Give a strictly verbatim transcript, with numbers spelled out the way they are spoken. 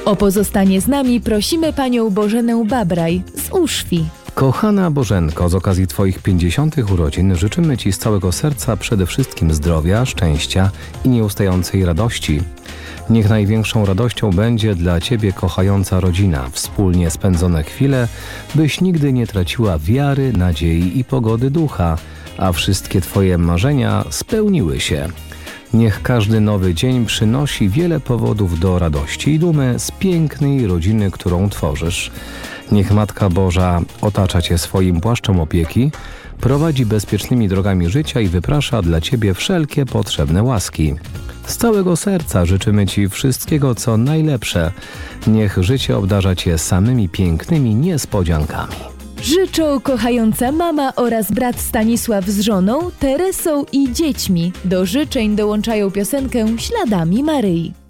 O pozostanie z nami prosimy Panią Bożenę Babraj z Uszwi. Kochana Bożenko, z okazji Twoich pięćdziesiątych urodzin życzymy Ci z całego serca przede wszystkim zdrowia, szczęścia i nieustającej radości. Niech największą radością będzie dla Ciebie kochająca rodzina, wspólnie spędzone chwile, byś nigdy nie traciła wiary, nadziei i pogody ducha, a wszystkie Twoje marzenia spełniły się. Niech każdy nowy dzień przynosi wiele powodów do radości i dumy z pięknej rodziny, którą tworzysz. Niech Matka Boża otacza Cię swoim płaszczem opieki, prowadzi bezpiecznymi drogami życia i wyprasza dla Ciebie wszelkie potrzebne łaski. Z całego serca życzymy Ci wszystkiego, co najlepsze. Niech życie obdarza Cię samymi pięknymi niespodziankami. Życzą kochająca mama oraz brat Stanisław z żoną, Teresą i dziećmi. Do życzeń dołączają piosenkę Śladami Maryi.